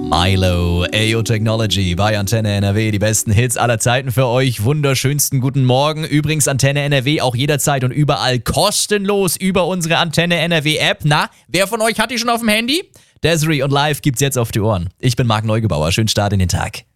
Milo, AO Technology bei Antenne NRW. Die besten Hits aller Zeiten für euch. Wunderschönsten guten Morgen. Übrigens Antenne NRW auch jederzeit und überall kostenlos über unsere Antenne NRW App. Na, wer von euch hat die schon auf dem Handy? Desiree und live gibt's jetzt auf die Ohren. Ich bin Marc Neugebauer. Schönen Start in den Tag.